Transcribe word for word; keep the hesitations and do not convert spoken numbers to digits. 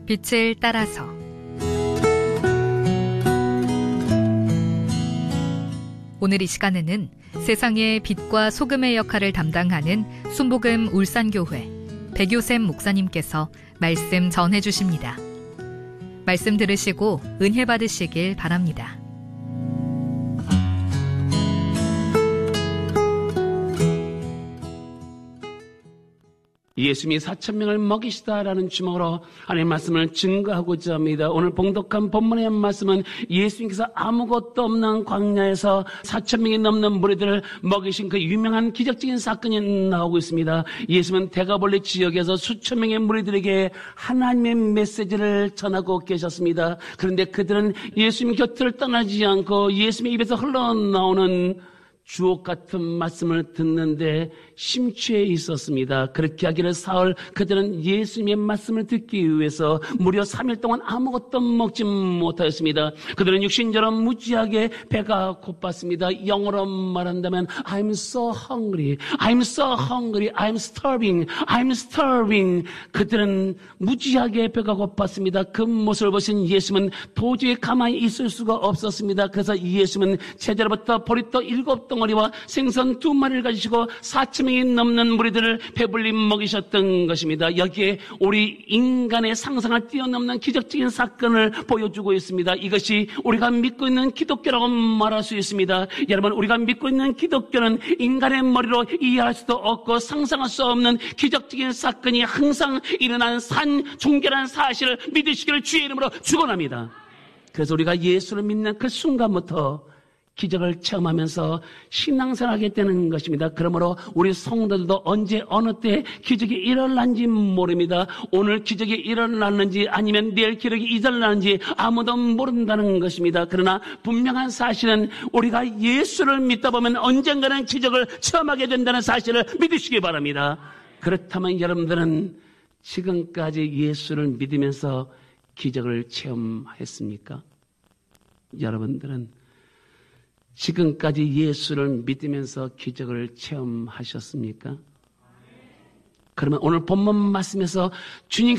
빛을 따라서. 오늘 이 시간에는 세상의 빛과 소금의 역할을 담당하는 순복음 울산교회 백요샘 목사님께서 말씀 전해주십니다. 말씀 들으시고 은혜 받으시길 바랍니다. 예수님이 사천 명을 먹이시다라는 주먹으로 하나님의 말씀을 증거하고자 합니다. 오늘 봉독한 본문의 말씀은 예수님께서 아무것도 없는 광야에서 사천 명이 넘는 무리들을 먹이신 그 유명한 기적적인 사건이 나오고 있습니다. 예수님은 대가볼리 지역에서 수천 명의 무리들에게 하나님의 메시지를 전하고 계셨습니다. 그런데 그들은 예수님 곁을 떠나지 않고 예수님의 입에서 흘러나오는 주옥 같은 말씀을 듣는데 심취해 있었습니다. 그렇게 하기를 사흘 그들은 예수님의 말씀을 듣기 위해서 무려 삼 일 동안 아무것도 먹지 못하였습니다. 그들은 육신적으로 무지하게 배가 고팠습니다. 영어로 말한다면 I'm so hungry, I'm so hungry, I'm starving, I'm starving. 그들은 무지하게 배가 고팠습니다. 그 모습을 보신 예수님은 도저히 가만히 있을 수가 없었습니다. 그래서 예수님은 제자로부터 보리떡 일곱 덩어리와 생선 두 마리를 가지시고 사천 명이 넘는 무리들을 배불리 먹이셨던 것입니다. 여기에 우리 인간의 상상을 뛰어넘는 기적적인 사건을 보여주고 있습니다. 이것이 우리가 믿고 있는 기독교라고 말할 수 있습니다. 여러분, 우리가 믿고 있는 기독교는 인간의 머리로 이해할 수도 없고 상상할 수 없는 기적적인 사건이 항상 일어나는 산 종결한 사실을 믿으시기를 주의 이름으로 축원합니다. 그래서 우리가 예수를 믿는 그 순간부터 기적을 체험하면서 신앙생활하게 되는 것입니다. 그러므로 우리 성도들도 언제 어느 때 기적이 일어날지 모릅니다. 오늘 기적이 일어났는지 아니면 내일 기적이 일어날는지 아무도 모른다는 것입니다. 그러나 분명한 사실은 우리가 예수를 믿다 보면 언젠가는 기적을 체험하게 된다는 사실을 믿으시기 바랍니다. 그렇다면 여러분들은 지금까지 예수를 믿으면서 기적을 체험했습니까? 여러분들은 지금까지 예수를 믿으면서 기적을 체험하셨습니까? 그러면 오늘 본문 말씀에서 주님